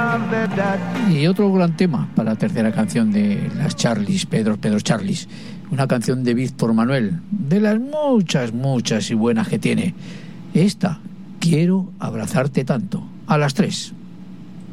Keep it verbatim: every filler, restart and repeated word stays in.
Y otro gran tema para la tercera canción de las Charlies, Pedro, Pedro Charlies, una canción de Víctor Manuel, de las muchas, muchas y buenas que tiene. Esta, Quiero abrazarte tanto, a las tres.